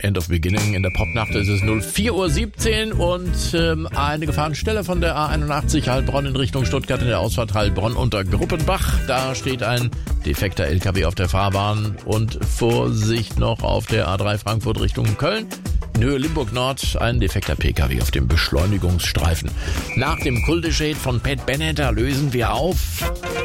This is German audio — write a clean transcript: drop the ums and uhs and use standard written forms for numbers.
End of Beginning. In der Popnacht ist es 04:17 Uhr und eine Gefahrenstelle von der A81 Heilbronn in Richtung Stuttgart in der Ausfahrt Heilbronn unter Gruppenbach. Da steht ein defekter LKW auf der Fahrbahn und Vorsicht noch auf der A3 Frankfurt Richtung Köln. In Höhe Limburg Nord ein defekter PKW auf dem Beschleunigungsstreifen. Nach dem Kulteshade von Pat Bennett lösen wir auf.